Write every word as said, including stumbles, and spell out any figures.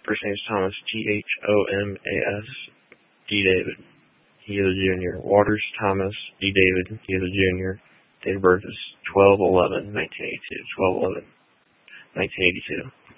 First name is Thomas, T H O M A S, D. David. He is a junior. Waters Thomas, D. David. He is a junior. Date of birth is twelve eleven nineteen eighty-two. twelve eleven nineteen eighty-two.